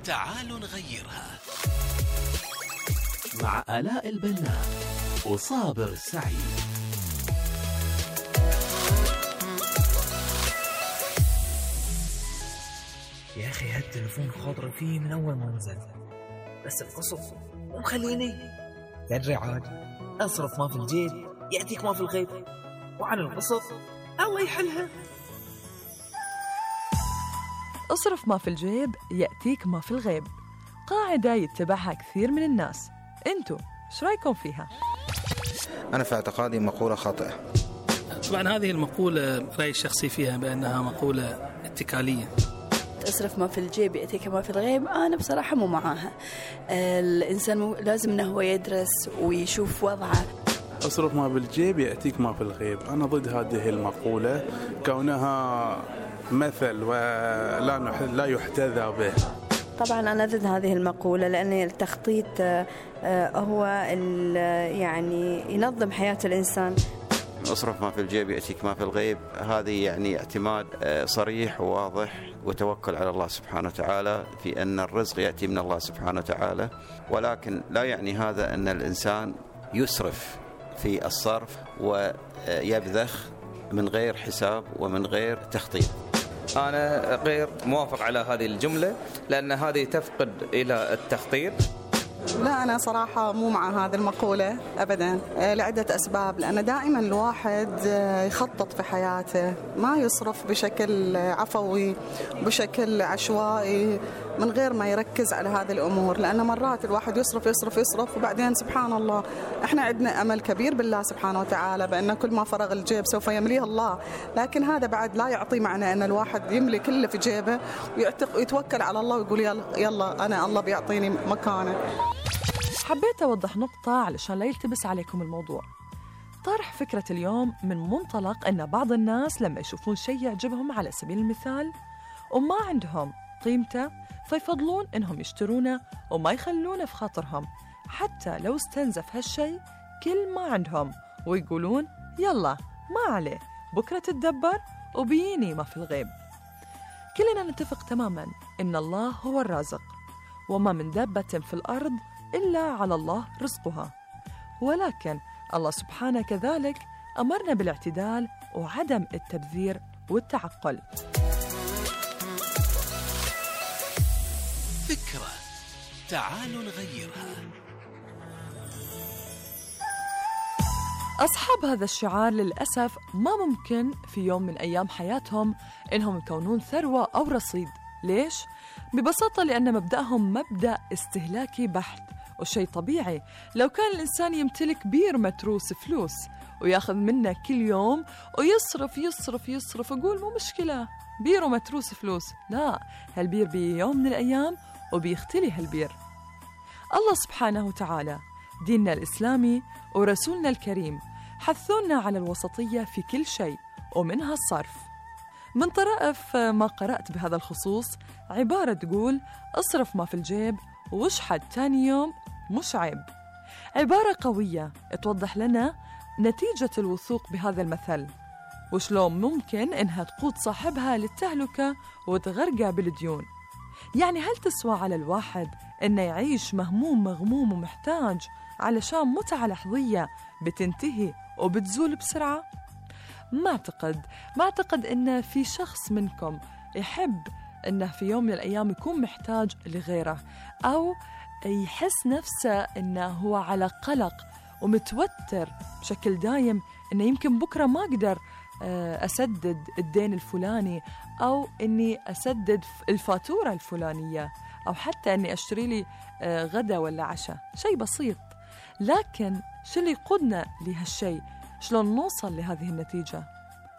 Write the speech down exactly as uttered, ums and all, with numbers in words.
تعالوا نغيرها مع آلاء البناء وصابر السعيد. يا أخي هالتلفون خاطر فيه من أول ما نزل، بس القصد مو مخليني تدري عاد أصرف ما في الجيب يأتيك ما في الغيب، وعن القصد الله يحلها. اصرف ما في الجيب يأتيك ما في الغيب، قاعدة يتبعها كثير من الناس، انتو ايش رايكم فيها؟ أنا في اعتقادي مقولة خاطئة. طبعا هذه المقولة رأيي الشخصي فيها بأنها مقولة اتكالية. اصرف ما في الجيب يأتيك ما في الغيب، أنا بصراحة مو معاها. الإنسان لازم أنه هو يدرس ويشوف وضعه. اصرف ما بالجيب يأتيك ما في الغيب، أنا ضد هذه المقولة كونها مثل ولا لا يحتذى به. طبعا أنا ضد هذه المقولة، لأن التخطيط هو يعني ينظم حياة الإنسان. اصرف ما في الجيب يأتيك ما في الغيب، هذه يعني اعتماد صريح وواضح وتوكل على الله سبحانه وتعالى في أن الرزق يأتي من الله سبحانه وتعالى، ولكن لا يعني هذا أن الإنسان يسرف في الصرف ويبذخ من غير حساب ومن غير تخطيط. أنا غير موافق على هذه الجملة، لأن هذه تفقد إلى التخطيط. لا أنا صراحة مو مع هذه المقولة أبدا، لعدة أسباب. لأن دائما الواحد يخطط في حياته، ما يصرف بشكل عفوي بشكل عشوائي من غير ما يركز على هذه الأمور. لأن مرات الواحد يصرف يصرف يصرف وبعدين سبحان الله إحنا عندنا أمل كبير بالله سبحانه وتعالى بأن كل ما فرغ الجيب سوف يمليه الله، لكن هذا بعد لا يعطي معنى أن الواحد يملي كله في جيبه ويتوكل على الله ويقول يلا, يلا أنا الله بيعطيني مكانه. حبيت أوضح نقطة علشان لا يلتبس عليكم الموضوع. طرح فكرة اليوم من منطلق أن بعض الناس لما يشوفون شيء يعجبهم على سبيل المثال وما عندهم قيمته فيفضلون إنهم يشترونه وما يخلونه في خاطرهم حتى لو استنزف هالشيء كل ما عندهم، ويقولون يلا ما عليه بكرة تتدبر وبيني ما في الغيب. كلنا نتفق تماما إن الله هو الرازق، وما من دابة في الأرض إلا على الله رزقها، ولكن الله سبحانه كذلك أمرنا بالاعتدال وعدم التبذير والتعقل. فكرة تعالوا نغيرها. أصحاب هذا الشعار للأسف ما ممكن في يوم من أيام حياتهم إنهم يكونون ثروة أو رصيد. ليش؟ ببساطة لأن مبدأهم مبدأ استهلاكي بحت، والشيء طبيعي. لو كان الإنسان يمتلك بير متروس فلوس وياخذ منه كل يوم ويصرف يصرف يصرف يقول مو مشكلة بير ومتروس فلوس، لا، هالبير بي يوم من الأيام وبيختلي هالبير. الله سبحانه وتعالى ديننا الإسلامي ورسولنا الكريم حثونا على الوسطية في كل شيء ومنها الصرف. من طرائف ما قرأت بهذا الخصوص عبارة تقول اصرف ما في الجيب واشحد تاني يوم مش عيب. عبارة قوية توضح لنا نتيجة الوثوق بهذا المثل، وشلون ممكن إنها تقود صاحبها للتهلكة وتغرقه بالديون. يعني هل تسوى على الواحد إنه يعيش مهموم مغموم ومحتاج علشان متعة لحظية بتنتهي وبتزول بسرعة؟ ما أعتقد ما أعتقد إن في شخص منكم يحب إنه في يوم من الأيام يكون محتاج لغيره، أو يحس نفسه إنه هو على قلق ومتوتر بشكل دايم إنه يمكن بكرة ما أقدر أسدد الدين الفلاني، أو إني أسدد الفاتورة الفلانية، أو حتى إني أشتري لي غدا ولا عشاء، شيء بسيط. لكن شو اللي يقودنا لهالشيء؟ شلون نوصل لهذه النتيجة؟